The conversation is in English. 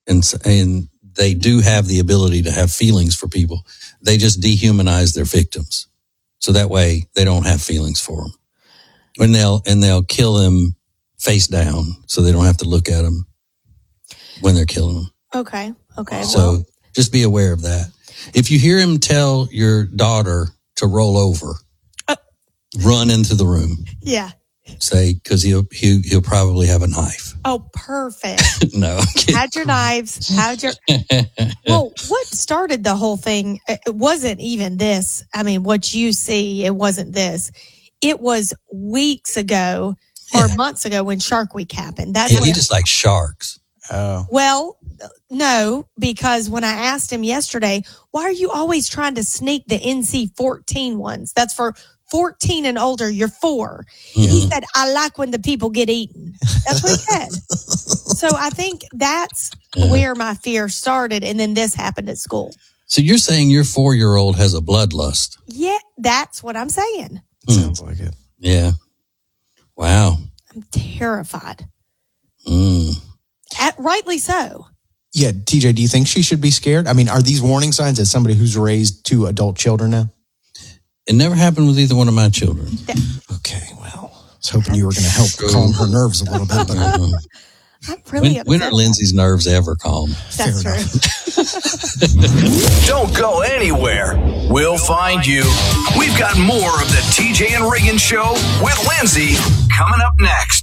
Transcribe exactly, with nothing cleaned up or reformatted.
and and they do have the ability to have feelings for people. They just dehumanize their victims, so that way they don't have feelings for them. And they'll and they'll kill them face down, so they don't have to look at them when they're killing them. Okay. Okay. So well. just be aware of that. If you hear him tell your daughter to roll over, uh, run into the room. Yeah. Say, because he'll, he'll he'll probably have a knife. Oh, perfect. No. Had your knives. Had your. Well, what started the whole thing? It wasn't even this. I mean, what you see, it wasn't this. It was weeks ago or yeah. months ago when Shark Week happened. That's yeah, what he just likes sharks. Oh. Well, no, because when I asked him yesterday, why are you always trying to sneak the N C fourteen ones? That's for fourteen and older. You're four. Mm-hmm. He said, I like when the people get eaten. That's what he said. So I think that's yeah. where my fear started. And then this happened at school. So you're saying your four-year-old has a bloodlust? Yeah, that's what I'm saying. Mm. Sounds like it. Yeah. Wow. I'm terrified. Mm. At, rightly so. Yeah, T J, do you think she should be scared? I mean, are these warning signs as somebody who's raised two adult children now? It never happened with either one of my children. Okay, well, I was hoping you were going to help calm her nerves a little bit. But I'm really when, when are Lindsay's nerves ever calm? That's Fair true. Don't go anywhere. We'll find you. We've got more of the T J and Reagan Show with Lindsay coming up next.